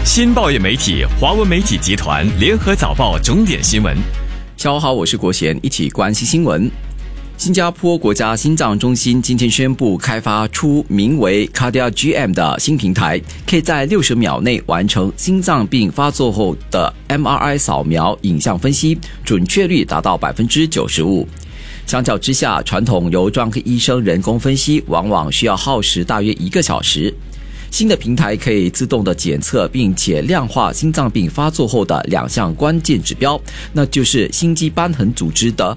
新报业媒体华文媒体集团联合早报重点新闻。 下午好，我是国贤，一起关心新闻。新加坡国家心脏中心今天宣布开发出名为 CardiaGM 的新平台，可以在60秒内完成心脏病发作后的 MRI 扫描影像分析，准确率达到 95%。相较之下，传统由专科医生人工分析往往需要耗时大约1个小时。新的平台可以自动的检测并且量化心脏病发作后的2项关键指标，那就是心肌瘢痕组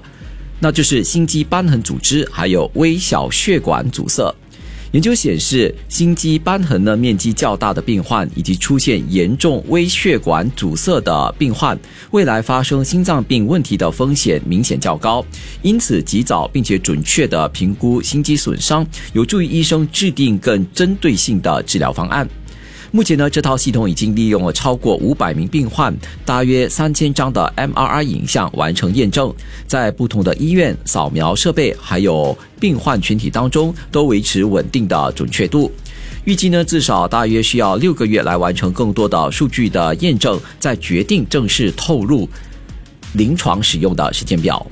织还有微小血管阻塞。研究显示，心肌瘢痕呢面积较大的病患以及出现严重微血管阻塞的病患，未来发生心脏病问题的风险明显较高。因此，及早并且准确的评估心肌损伤，有助于医生制定更针对性的治疗方案。目前呢，这套系统已经利用了超过500名病患，大约3000张的 MRI 影像完成验证，在不同的医院、扫描设备还有病患群体当中都维持稳定的准确度。预计呢，至少大约需要6个月来完成更多的数据的验证，再决定正式透露临床使用的时间表。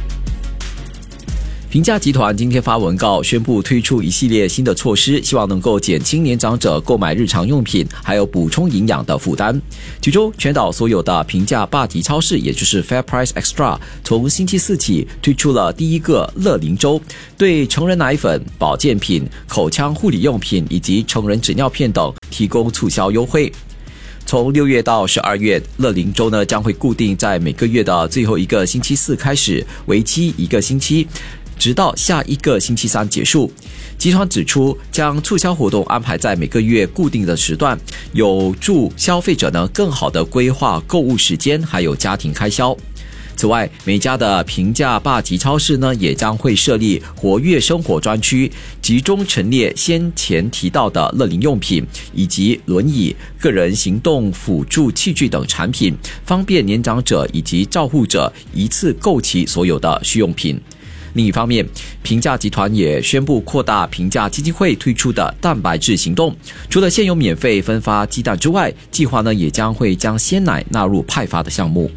平价集团今天发文告宣布推出一系列新的措施，希望能够减轻年长者购买日常用品还有补充营养的负担。其中，全岛所有的平价霸级超市，也就是 Fair Price Extra， 从星期四起推出了第一个乐龄周，对成人奶粉、保健品、口腔护理用品以及成人纸尿片等提供促销优惠。从6月到12月，乐龄周呢将会固定在每个月的最后一个星期四开始，为期1个星期。直到下一个星期三结束。集团指出，将促销活动安排在每个月固定的时段，有助消费者呢更好地规划购物时间还有家庭开销。此外，每家的平价霸级超市呢也将会设立活跃生活专区，集中陈列先前提到的乐龄用品以及轮椅、个人行动辅助器具等产品，方便年长者以及照护者一次购齐所有的需用品。另一方面，平价集团也宣布扩大平价基金会推出的蛋白质行动，除了现有免费分发鸡蛋之外，计划呢也将会将鲜奶纳入派发的项目。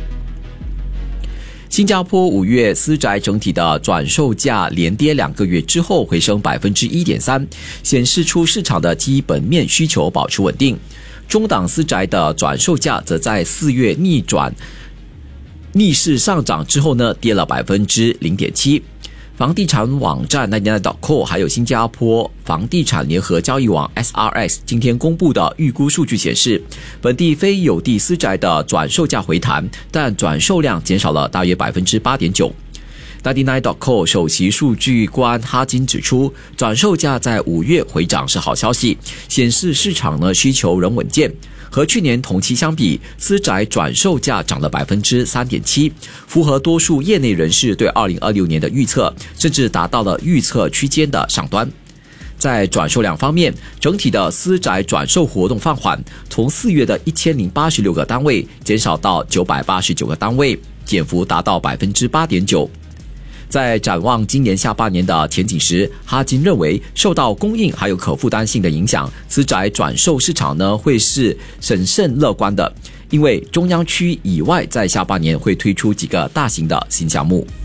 新加坡5月私宅整体的转售价连跌2个月之后回升 1.3%， 显示出市场的基本面需求保持稳定。中档私宅的转售价则在4月逆势上涨之后呢，跌了 0.7%。房地产网站 99.com 还有新加坡房地产联合交易网 SRX 今天公布的预估数据显示，本地非有地私宅的转售价回弹，但转售量减少了大约 8.9%。99.com 首席数据官哈金指出，转售价在5月回涨是好消息，显示市场呢需求仍稳健。和去年同期相比，私宅转售价涨了 3.7%， 符合多数业内人士对2026年的预测，甚至达到了预测区间的上端。在转售量方面，整体的私宅转售活动放缓，从4月的1086个单位减少到989个单位，减幅达到 8.9%。在展望今年下半年的前景时，哈金认为受到供应还有可负担性的影响，私宅转售市场呢会是审慎乐观的，因为中央区以外在下半年会推出几个大型的新项目。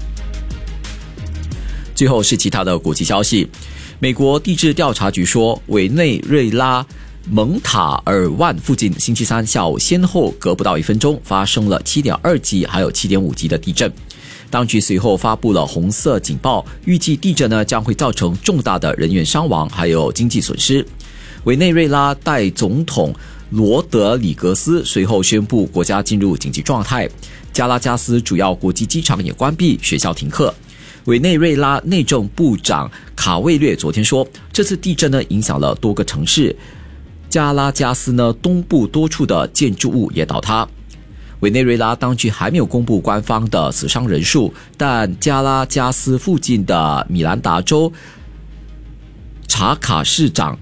最后是其他的国际消息，美国地质调查局说，委内瑞拉蒙塔尔万附近星期三下午先后隔不到1分钟发生了 7.2 级还有 7.5 级的地震。当局随后发布了红色警报，预计地震呢将会造成重大的人员伤亡还有经济损失。委内瑞拉代总统罗德里格斯随后宣布国家进入紧急状态，加拉加斯主要国际机场也关闭，学校停课。委内瑞拉内政部长卡卫略昨天说，这次地震呢影响了多个城市，加拉加斯呢东部多处的建筑物也倒塌。委内瑞拉当局还没有公布官方的死伤人数，但加拉加斯附近的米兰达州达卡市长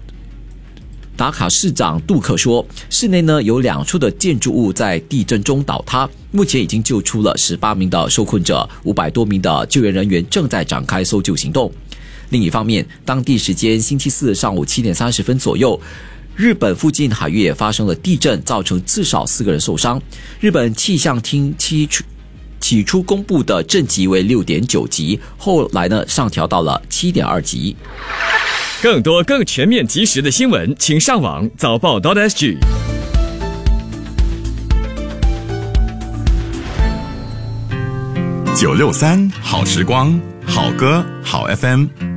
杜克说，市内呢有2处的建筑物在地震中倒塌，目前已经救出了18名的受困者，500多名的救援人员正在展开搜救行动。另一方面，当地时间星期四上午7点30分左右， 日本附近海域也发生了地震，造成至少4个人受伤。日本气象厅起初公布的震级为6.9级，后来呢上调到了7.2级。 更多更全面及时的新闻，请上网早报.sg。 963好时光，好歌好 FM。